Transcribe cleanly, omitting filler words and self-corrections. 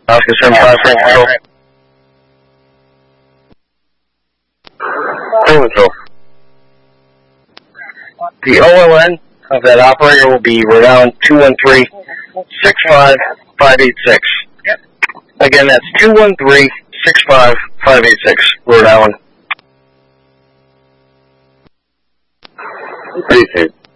Oscar 75, control. Control. The OLN of that operator will be Rhode Island 213-65586. Yep. Again, that's 213-65586, Rhode Island. Appreciate it.